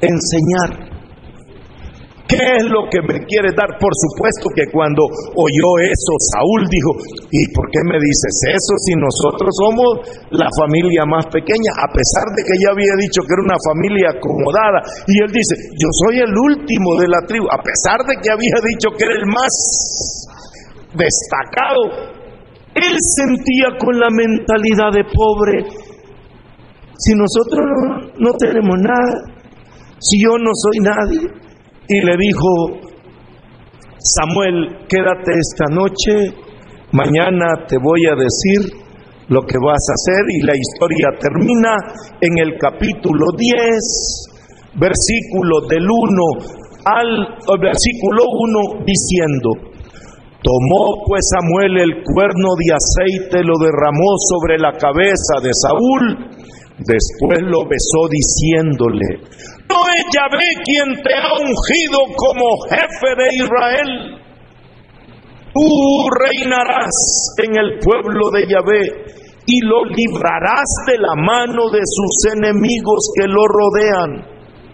enseñar. ¿Qué es lo que me quieres dar? Por supuesto que cuando oyó eso, Saúl dijo: ¿y por qué me dices eso si nosotros somos la familia más pequeña? A pesar de que ya había dicho que era una familia acomodada. Y él dice: yo soy el último de la tribu. A pesar de que había dicho que era el más destacado, él sentía con la mentalidad de pobre: si nosotros no tenemos nada, si yo no soy nadie. Y le dijo Samuel: quédate esta noche, mañana te voy a decir lo que vas a hacer. Y la historia termina en el capítulo 10, versículo del 1 al versículo 1, diciendo: tomó pues Samuel el cuerno de aceite, lo derramó sobre la cabeza de Saúl, después lo besó diciéndole: ¿no es Yahvé quien te ha ungido como jefe de Israel? Tú reinarás en el pueblo de Yahvé y lo librarás de la mano de sus enemigos que lo rodean.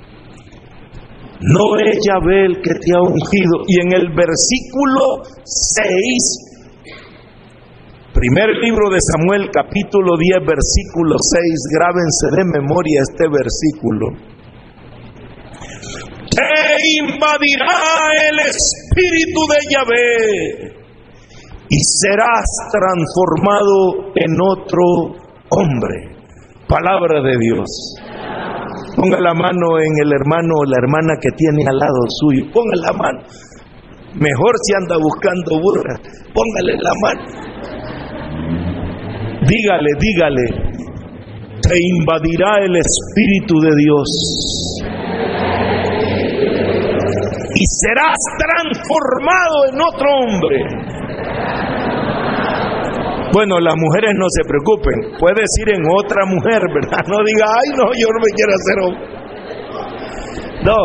No es Yahvé el que te ha ungido. Y en el versículo 6, primer libro de Samuel, capítulo 10, versículo 6, grábense de memoria este versículo: te invadirá el espíritu de Yahvé y serás transformado en otro hombre. Palabra de Dios. Ponga la mano en el hermano o la hermana que tiene al lado suyo. Ponga la mano. Mejor si anda buscando burra, póngale la mano. Dígale: te invadirá el espíritu de Dios y serás transformado en otro hombre. Bueno, las mujeres no se preocupen, puedes ir en otra mujer, ¿verdad? No diga: ay no, yo no me quiero hacer hombre. No,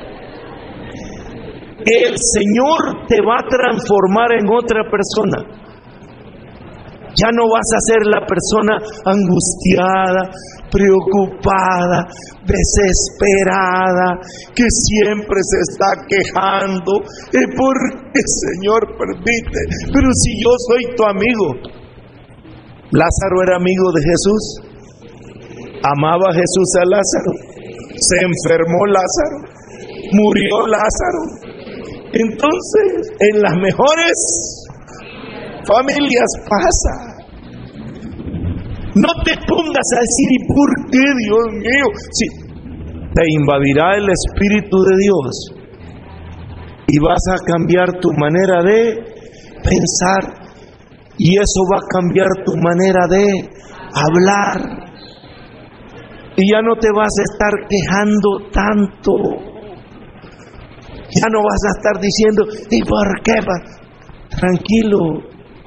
el Señor te va a transformar en otra persona. Ya no vas a ser la persona angustiada, preocupada, desesperada, que siempre se está quejando. ¿Por qué, Señor, permite? Pero si yo soy tu amigo. Lázaro era amigo de Jesús. Amaba Jesús a Lázaro. Se enfermó Lázaro. Murió Lázaro. Entonces, en las mejores familias pasa. No te pongas a decir: ¿y por qué, Dios mío? Sí, te invadirá el Espíritu de Dios y vas a cambiar tu manera de pensar, y eso va a cambiar tu manera de hablar, y ya no te vas a estar quejando tanto, ya no vas a estar diciendo: ¿y por qué? Tranquilo.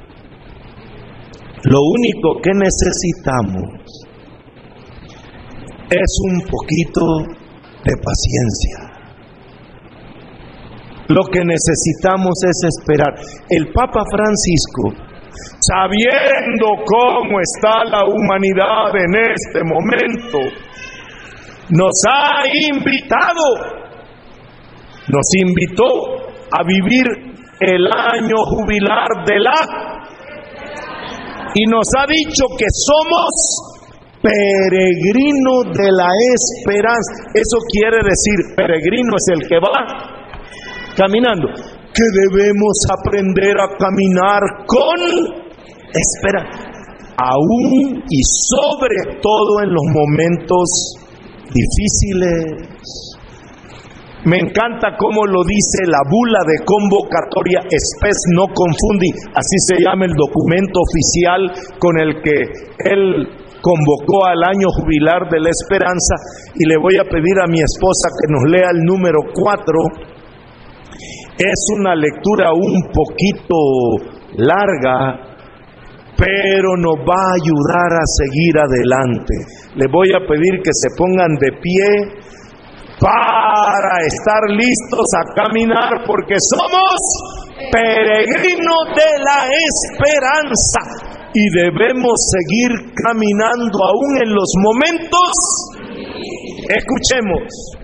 Lo único que necesitamos es un poquito de paciencia. Lo que necesitamos es esperar. El Papa Francisco, sabiendo cómo está la humanidad en este momento, nos invitó a vivir el año jubilar de y nos ha dicho que somos peregrinos de la esperanza. Eso quiere decir, peregrino es el que va caminando, que debemos aprender a caminar con esperanza, aún y sobre todo en los momentos difíciles. Me encanta cómo lo dice la bula de convocatoria Spes no confundi, así se llama el documento oficial con el que él convocó al año jubilar de la esperanza. Y le voy a pedir a mi esposa que nos lea el número 4. Es una lectura un poquito larga, pero nos va a ayudar a seguir adelante. Le voy a pedir que se pongan de pie para estar listos a caminar, porque somos peregrinos de la esperanza y debemos seguir caminando aún en los momentos. Escuchemos.